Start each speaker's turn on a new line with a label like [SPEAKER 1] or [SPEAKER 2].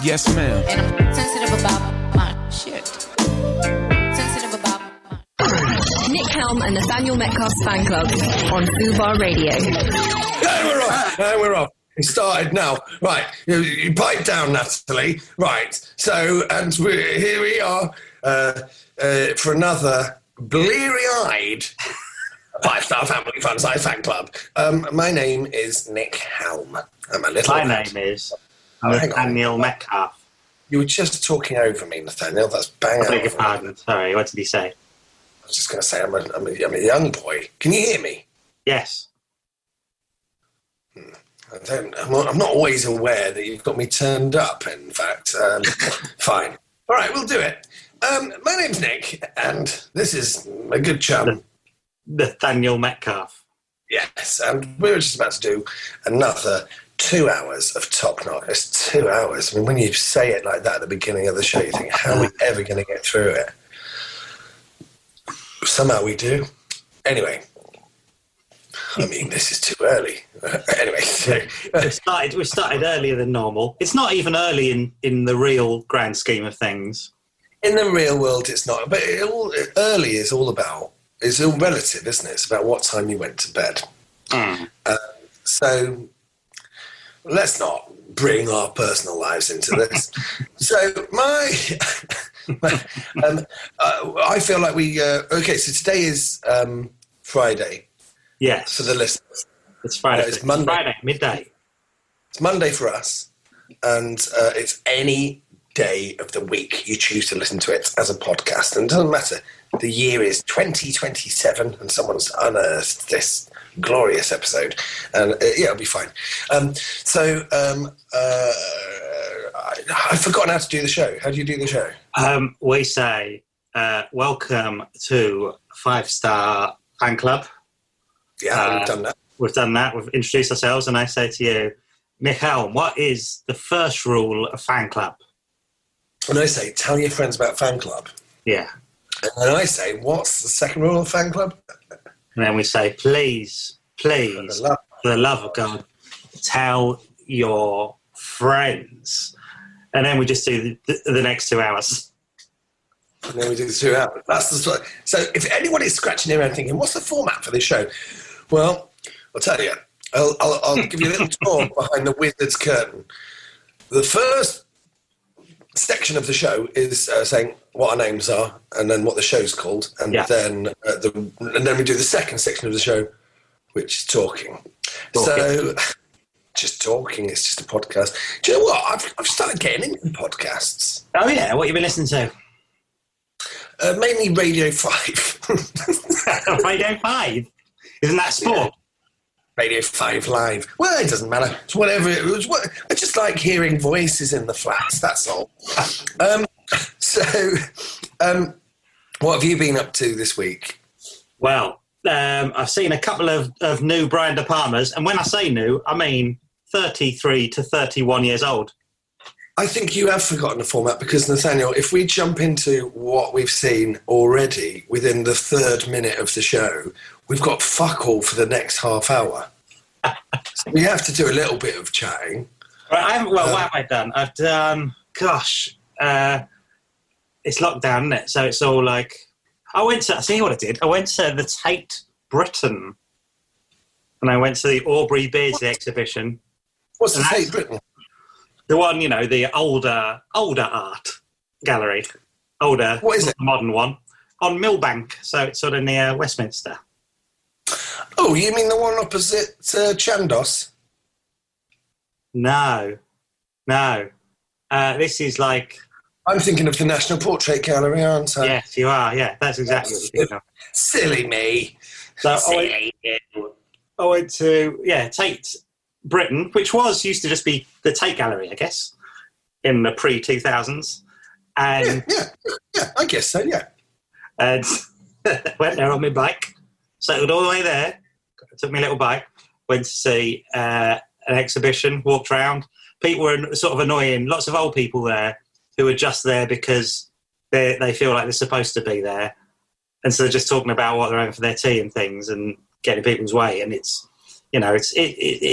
[SPEAKER 1] Yes, ma'am.
[SPEAKER 2] And I'm sensitive about my shit. Sensitive about my...
[SPEAKER 3] Nick Helm and Nathaniel Metcalf's fan club on Fubar Radio.
[SPEAKER 4] And we're off. It started now. Right, you pipe down, Natalie. Right, so, and here we are for another bleary-eyed 5-star family fun-size fan club. My name is Nick Helm. I'm a little...
[SPEAKER 5] My name is Nathaniel Metcalf.
[SPEAKER 4] You were just talking over me, Nathaniel. That's bang out.
[SPEAKER 5] I beg your pardon. Sorry, what did he say?
[SPEAKER 4] I was just going to say I'm a young boy. Can you hear me?
[SPEAKER 5] Yes.
[SPEAKER 4] I'm not always aware that you've got me turned up, in fact. Fine. All right, we'll do it. My name's Nick, and this is a good chum.
[SPEAKER 5] Nathaniel Metcalf.
[SPEAKER 4] Yes, and we were just about to do another 2 hours of Top Knot. It's 2 hours. I mean, when you say it like that at the beginning of the show, you think, how are we ever going to get through it? Somehow we do. Anyway. I mean, this is too early. Anyway, so...
[SPEAKER 5] we started earlier than normal. It's not even early in the real grand scheme of things.
[SPEAKER 4] In the real world, it's not. But early is all about... It's all relative, isn't it? It's about what time you went to bed. So let's not bring our personal lives into this. So I feel like we... okay, so today is Friday.
[SPEAKER 5] Yes.
[SPEAKER 4] For the listeners.
[SPEAKER 5] It's Friday.
[SPEAKER 4] It's Monday.
[SPEAKER 5] Friday, midday.
[SPEAKER 4] It's Monday for us, and it's any day of the week you choose to listen to it as a podcast. And it doesn't matter. The year is 2027, and someone's unearthed this glorious episode. And it'll be fine. I've forgotten how to do the show. How do you do the show?
[SPEAKER 5] We say, welcome to 5-Star Fan Club.
[SPEAKER 4] Yeah, we've done that.
[SPEAKER 5] We've done that. We've introduced ourselves, and I say to you, Nick Helm, what is the first rule of fan club?
[SPEAKER 4] And I say, tell your friends about fan club.
[SPEAKER 5] Yeah.
[SPEAKER 4] And I say, what's the second rule of fan club?
[SPEAKER 5] And then we say, please, for the love of God, tell your friends. And then we just do the next 2 hours.
[SPEAKER 4] And then we do the 2 hours. So if anyone is scratching their head thinking, what's the format for this show? Well, I'll tell you. I'll give you a little tour behind the wizard's curtain. The first section of the show is saying what our names are and then what the show's called. And then we do the second section of the show, which is talking. So just talking, it's just a podcast. Do you know what? I've started getting into podcasts.
[SPEAKER 5] Oh, yeah? What have you been listening to?
[SPEAKER 4] Mainly Radio 5.
[SPEAKER 5] Radio 5? Isn't that sport?
[SPEAKER 4] Yeah. Radio 5 Live. Well, it doesn't matter. It's whatever it was. I just like hearing voices in the flats, that's all. What have you been up to this week?
[SPEAKER 5] Well, I've seen a couple of new Brian De Palmas, and when I say new, I mean 33 to 31 years old.
[SPEAKER 4] I think you have forgotten the format because, Nathaniel, if we jump into what we've seen already within the 3rd minute of the show, we've got fuck all for the next half hour. So we have to do a little bit of chatting.
[SPEAKER 5] Right, what have I done? I've done, it's lockdown, isn't it? So it's all like, I'll see what I did. I went to the Tate Britain, and I went to the Aubrey Beardsley exhibition.
[SPEAKER 4] What's the Tate Britain?
[SPEAKER 5] The one, the older art gallery.
[SPEAKER 4] What is it?
[SPEAKER 5] Modern one. On Millbank, so it's sort of near Westminster.
[SPEAKER 4] Oh, you mean the one opposite Chandos?
[SPEAKER 5] No. This is like...
[SPEAKER 4] I'm thinking of the National Portrait Gallery, aren't I?
[SPEAKER 5] Yes, you are, yeah. That's exactly what you're thinking of.
[SPEAKER 4] Silly me.
[SPEAKER 5] So I went to, Tate Britain, which used to just be the Tate Gallery, I guess, in the pre-2000s. And
[SPEAKER 4] yeah, I guess so, yeah.
[SPEAKER 5] And went there on my bike, settled all the way there, took my little bike, went to see an exhibition, walked around. People were sort of annoying, lots of old people there who are just there because they feel like they're supposed to be there. And so they're just talking about what they're having for their tea and things and getting people's way. And it's,